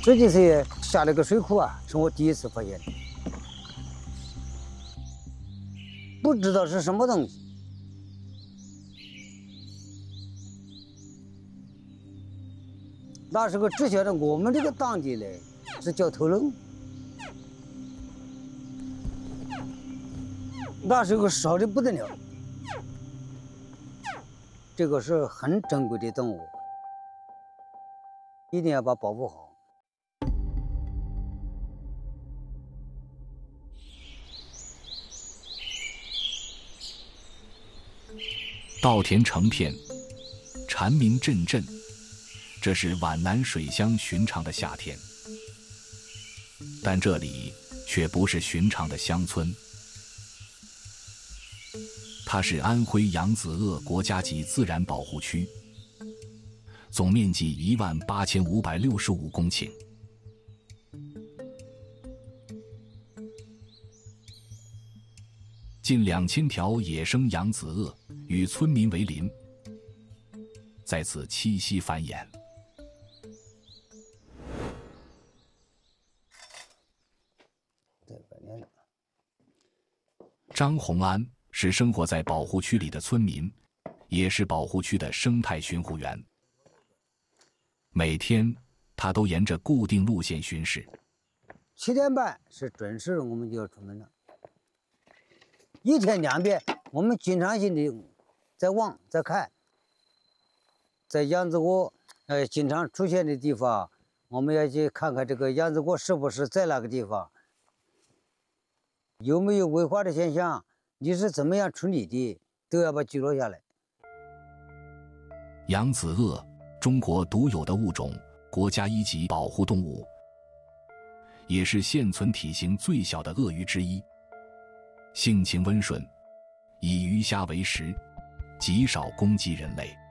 这就是下了个水库啊，是我第一次发现的，不知道是什么东西。那时候只晓得我们这个当地嘞是叫头龙，那时候少的不得了。这个是很珍贵的动物，一定要把它保护好。 稻田成片，蝉鸣阵阵，这是皖南水乡寻常的夏天。但这里却不是寻常的乡村，它是安徽扬子鄂国家级自然保护区，总面积18565公顷。近2000条野生扬子鳄与村民为邻，在此栖息繁衍。张洪安是生活在保护区里的村民，也是保护区的生态巡护员。每天，他都沿着固定路线巡视。 7点半是准时，我们就要出门了。一天2遍，我们经常性的在望在看，在扬子鳄经常出现的地方，我们要去看看这个扬子鳄是不是在那个地方，有没有违法的现象，你是怎么样处理的，都要把记录下来。 扬子鳄，中国独有的物种，国家1级保护动物，也是现存体型最小的鳄鱼之一。性情温顺，以鱼虾为食，极少攻击人类。